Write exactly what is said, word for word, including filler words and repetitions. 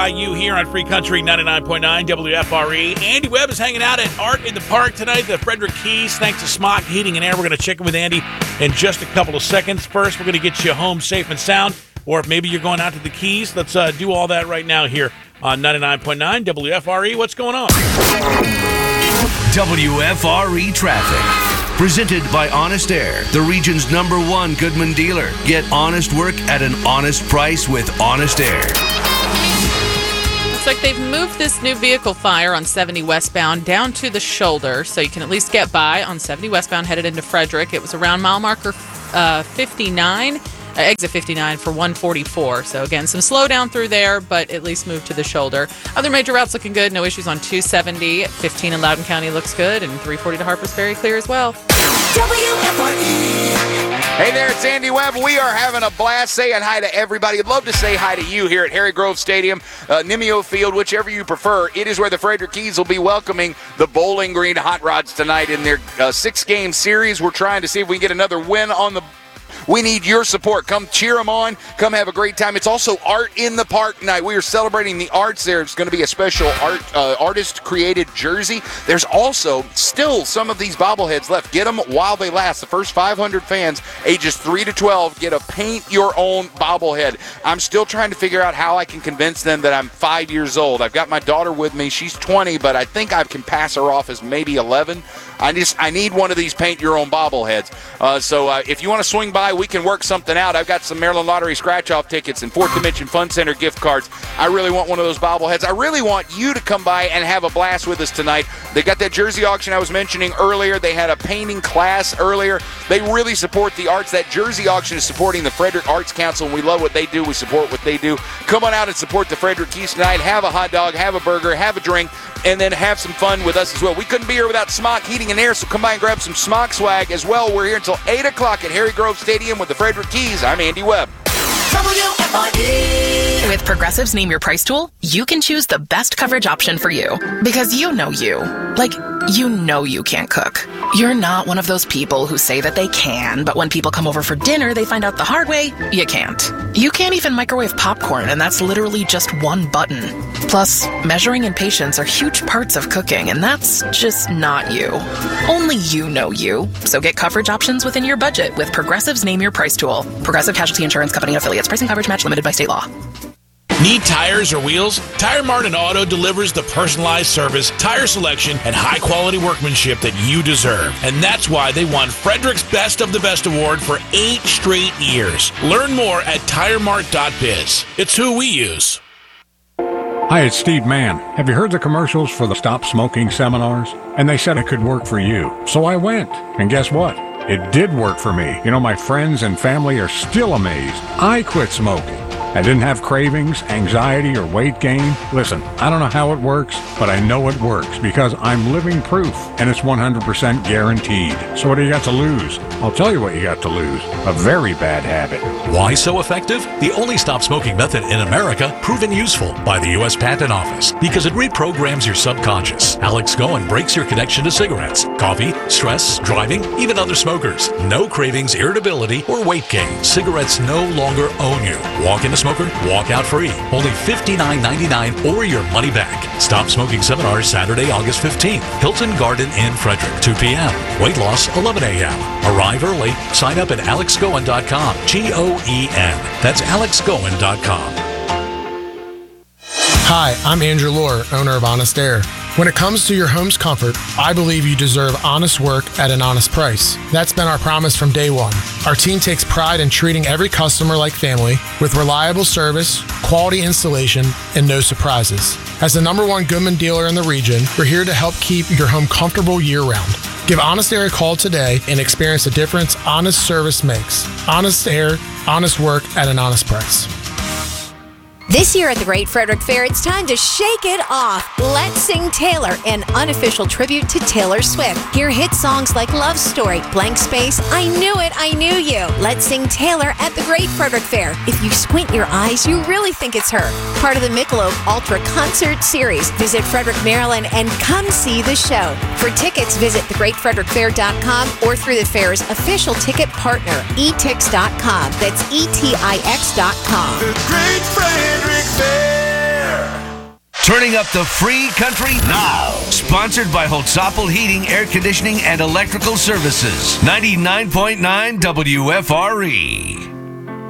by you here on Free Country ninety-nine point nine W F R E. Andy Webb is hanging out at Art in the Park tonight, the Frederick Keys, thanks to Smock Heating and Air. We're going to check in with Andy in just a couple of seconds. First, we're going to get you home safe and sound, or if maybe you're going out to the Keys, let's uh, do all that right now here on ninety-nine point nine W F R E. What's going on? W F R E Traffic. Presented by Honest Air, the region's number one Goodman dealer. Get honest work at an honest price with Honest Air. Looks like they've moved this new vehicle fire on seventy westbound down to the shoulder, so you can at least get by on seventy westbound headed into Frederick. It was around mile marker uh, fifty-nine. Uh, exit fifty-nine for one forty-four. So again, some slowdown through there, but at least moved to the shoulder. Other major routes looking good. No issues on two seventy. fifteen in Loudoun County looks good, and three forty to Harpers Ferry clear as well. W F R E. Hey there, it's Andy Webb. We are having a blast saying hi to everybody. I'd love to say hi to you here at Harry Grove Stadium, uh, Nimio Field, whichever you prefer. It is where the Frederick Keys will be welcoming the Bowling Green Hot Rods tonight in their uh, six-game series. We're trying to see if we can get another win on the We need your support. Come cheer them on. Come have a great time. It's also Art in the Park night. We are celebrating the arts there. It's going to be a special art uh, artist-created jersey. There's also still some of these bobbleheads left. Get them while they last. The first five hundred fans, ages three to twelve, get a paint-your-own bobblehead. I'm still trying to figure out how I can convince them that I'm five years old. I've got my daughter with me. She's twenty, but I think I can pass her off as maybe eleven. I just I need one of these paint-your-own bobbleheads. Uh, so uh, if you want to swing by, we can work something out. I've got some Maryland Lottery scratch-off tickets and Fourth Dimension Fun Center gift cards. I really want one of those bobbleheads. I really want you to come by and have a blast with us tonight. They got that jersey auction I was mentioning earlier. They had a painting class earlier. They really support the arts. That jersey auction is supporting the Frederick Arts Council, and we love what they do. We support what they do. Come on out and support the Frederick Keys tonight. Have a hot dog, have a burger, have a drink, and then have some fun with us as well. We couldn't be here without Smock Heating and Air, so come by and grab some Smock swag as well. We're here until eight o'clock at Harry Grove Stadium with the Frederick Keys. I'm Andy Webb. W F R E. With Progressive's Name Your Price tool, you can choose the best coverage option for you. Because you know you. Like, you know you can't cook. You're not one of those people who say that they can, but when people come over for dinner, they find out the hard way, you can't. You can't even microwave popcorn, and that's literally just one button. Plus, measuring and patience are huge parts of cooking, and that's just not you. Only you know you. So get coverage options within your budget with Progressive's Name Your Price tool. Progressive Casualty Insurance Company and affiliates. Pricing coverage match limited by state law. Need tires or wheels? Tire Mart and Auto delivers the personalized service, tire selection, and high-quality workmanship that you deserve. And that's why they won Frederick's Best of the Best award for eight straight years. Learn more at tire mart dot biz. It's who we use. Hi, it's Steve Mann. Have you heard the commercials for the Stop Smoking seminars? And they said it could work for you. So I went. And guess what? It did work for me. You know, my friends and family are still amazed. I quit smoking. I didn't have cravings, anxiety, or weight gain. Listen, I don't know how it works, but I know it works because I'm living proof, and it's one hundred percent guaranteed. So what do you got to lose? I'll tell you what you got to lose. A very bad habit. Why so effective? The only stop smoking method in America proven useful by the U S Patent Office because it reprograms your subconscious. Alex Goen breaks your connection to cigarettes, coffee, stress, driving, even other smokers. No cravings, irritability, or weight gain. Cigarettes no longer own you. Walk in a smoker, walk out free. Only fifty-nine ninety-nine or your money back. Stop Smoking Seminar Saturday, August fifteenth. Hilton Garden Inn, Frederick, two p.m. Weight loss, eleven a.m. Arrive early. Sign up at alex goen dot com. G O E N. That's alex goen dot com. Hi, I'm Andrew Lohr, owner of Honest Air. When it comes to your home's comfort, I believe you deserve honest work at an honest price. That's been our promise from day one. Our team takes pride in treating every customer like family with reliable service, quality installation, and no surprises. As the number one Goodman dealer in the region, we're here to help keep your home comfortable year-round. Give Honest Air a call today and experience the difference honest service makes. Honest Air, honest work at an honest price. This year at the Great Frederick Fair, it's time to shake it off. Let's Sing Taylor, an unofficial tribute to Taylor Swift. Hear hit songs like Love Story, Blank Space, I Knew It, I Knew You. Let's Sing Taylor at the Great Frederick Fair. If you squint your eyes, you really think it's her. Part of the Michelob Ultra Concert Series. Visit Frederick, Maryland, and come see the show. For tickets, visit the great frederick fair dot com or through the fair's official ticket partner, e tix dot com. That's E T I X dot com. The Great Frederick Fair. Turning up the free country now. Sponsored by Holtzapfel Heating, Air Conditioning, and Electrical Services. ninety-nine point nine W F R E.